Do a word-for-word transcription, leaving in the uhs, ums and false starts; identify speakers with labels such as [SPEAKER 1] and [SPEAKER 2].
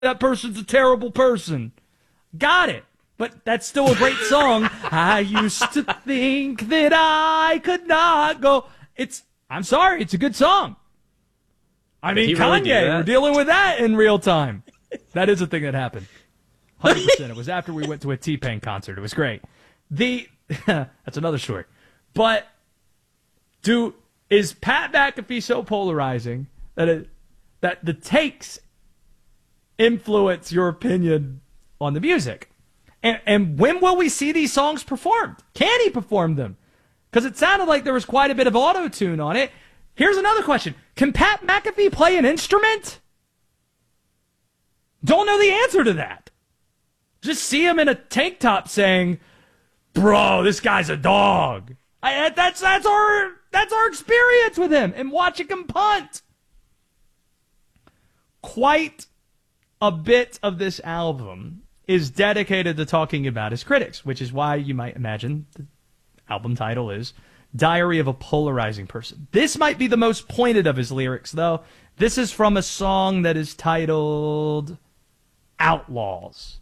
[SPEAKER 1] that person's a terrible person. Got it. But that's still a great song. I used to think that I could not go. It's, I'm sorry, it's a good song. I mean,
[SPEAKER 2] really
[SPEAKER 1] Kanye, we're dealing with that in real time. That is a thing that happened. one hundred percent. It was after we went to a T-Pain concert. It was great. The That's another story. But do is Pat McAfee so polarizing that it, that the takes influence your opinion on the music? And, and when will we see these songs performed? Can he perform them? Because it sounded like there was quite a bit of auto-tune on it. Here's another question. Can Pat McAfee play an instrument? Don't know the answer to that. Just see him in a tank top saying, bro, this guy's a dog. I, that's, that's, our, that's our experience with him. And watching him punt. Quite a bit of this album is dedicated to talking about his critics, which is why you might imagine the album title is Diary of a Polarizing Person. This might be the most pointed of his lyrics, though. This is from a song that is titled Outlaws.